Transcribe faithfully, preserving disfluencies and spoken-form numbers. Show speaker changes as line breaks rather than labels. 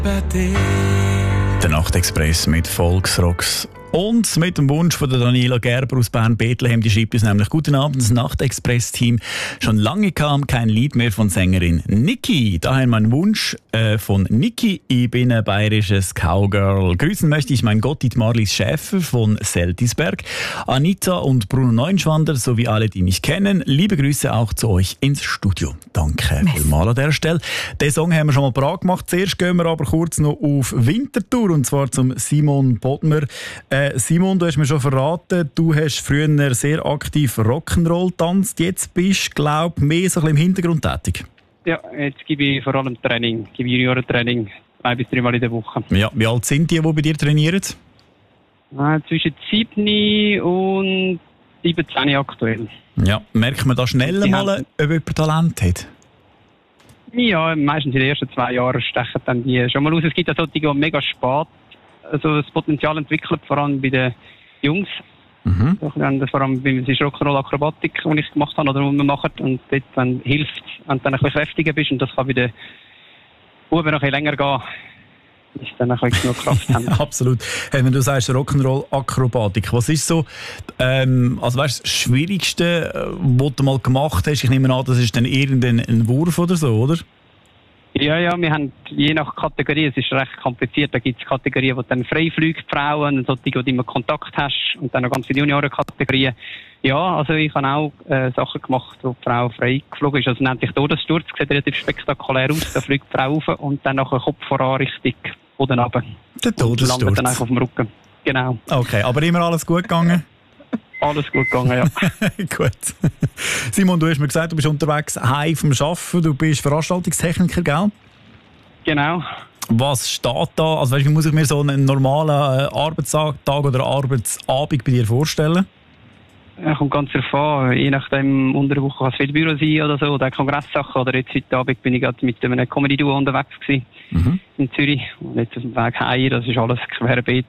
Der Nachtexpress mit Volksrocks und mit dem Wunsch von der Daniela Gerber aus Bern-Bethlehem. Die schreibt uns nämlich: Guten Abend, das Nachtexpress-Team. Schon lange kam kein Lied mehr von Sängerin Niki. Daher mein Wunsch äh, von Niki. Ich bin ein bayerisches Cowgirl. Grüßen möchte ich mein Gottit Marlies Schäfer von Seltisberg, Anita und Bruno Neuenschwander sowie alle, die mich kennen. Liebe Grüße auch zu euch ins Studio. Danke vielmals an dieser Stelle. Den Song haben wir schon mal parat gemacht. Zuerst gehen wir aber kurz noch auf Winterthur, und zwar zum Simon Bodmer. Äh, Simon, du hast mir schon verraten, du hast früher sehr aktiv Rock'n'Roll getanzt. Jetzt bist du, glaube ich, mehr so ein bisschen im Hintergrund tätig.
Ja, jetzt gebe ich vor allem Training, gebe Juniorentraining zwei bis dreimal in der Woche.
Ja, wie alt sind die, die bei dir trainieren?
Äh, zwischen sieben und siebzehn aktuell.
Ja, merkt man da schnell mal, ob jemand Talent hat?
Ja, meistens in den ersten zwei Jahren stechen dann die schon mal aus. Es gibt ja solche, die mega spät also das Potenzial entwickelt, vor allem bei den Jungs. Mhm. Das vor allem bei der Rock'n'Roll-Akrobatik, die ich gemacht habe oder die man macht. Und dort dann hilft, wenn du dann ein bisschen kräftiger bist, und das kann bei den Buben noch ein bisschen länger gehen, bis dann ein bisschen genug Kraft haben.
Absolut. Hey, wenn du sagst Rock'n'Roll-Akrobatik, was ist so, ähm, also weißt, das Schwierigste, was du mal gemacht hast? Ich nehme an, das ist dann irgendein Wurf oder so, oder?
Ja, ja, wir haben je nach Kategorie, es ist recht kompliziert, da gibt es Kategorien, wo dann frei fliegt, Frauen, solche, wo du immer Kontakt hast, und dann noch ganz viele Junioren-Kategorien. Ja, also ich habe auch äh, Sachen gemacht, wo die Frau frei geflogen ist, also nennt sich Todessturz, sieht relativ spektakulär aus, da fliegt die Frau rauf und dann nachher Kopf voran Richtung Boden runter.
Der Todessturz.
Und landet dann einfach auf dem Rücken. Genau.
Okay, aber immer alles gut gegangen?
Alles gut gegangen, ja.
Gut. Simon, du hast mir gesagt, du bist unterwegs heim vom Arbeiten, du bist Veranstaltungstechniker, gell?
Genau.
Was steht da? Also weißt, wie muss ich mir so einen normalen Arbeitstag oder Arbeitsabend bei dir vorstellen?
Ja, kommt ganz drauf an. Je nachdem, unter der Woche kann es viel Büro sein oder so, oder Kongresssachen. Oder jetzt heute Abend bin ich gerade mit einem Comedy-Duo unterwegs gewesen, mhm. in Zürich. Und jetzt auf dem Weg heim, das ist alles querbeet.